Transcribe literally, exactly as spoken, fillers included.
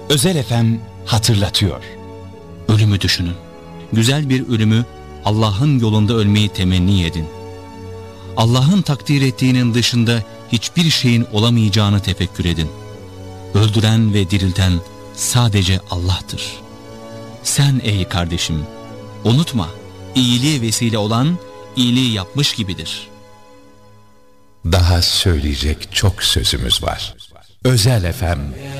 Özel F M hatırlatıyor. Ölümü düşünün. Güzel bir ölümü Allah'ın yolunda ölmeyi temenni edin. Allah'ın takdir ettiğinin dışında hiçbir şeyin olamayacağını tefekkür edin. Öldüren ve dirilten sadece Allah'tır. Sen ey kardeşim, unutma, iyiliğe vesile olan iyiliği yapmış gibidir. Daha söyleyecek çok sözümüz var. Özel F M